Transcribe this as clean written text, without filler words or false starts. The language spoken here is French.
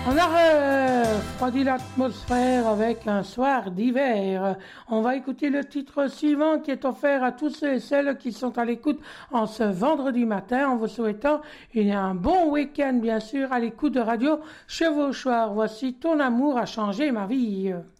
On a refroidi l'atmosphère avec un soir d'hiver. On va écouter le titre suivant qui est offert à tous ceux et celles qui sont à l'écoute en ce vendredi matin en vous souhaitant un bon week-end bien sûr à l'écoute de Radio Chevauchoir. Voici Ton amour a changé ma vie.